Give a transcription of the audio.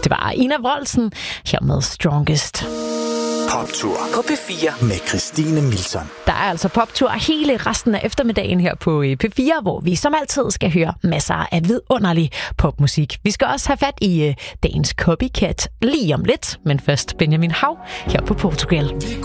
Det var Ina Wroldsen her med Strongest. Poptur på P4 med Christine Milson. Der er altså poptur hele resten af eftermiddagen her på P4, hvor vi som altid skal høre masser af vidunderlig popmusik. Vi skal også have fat i dagens copycat lige om lidt, men først Benjamin Hav her på Portugal. Vi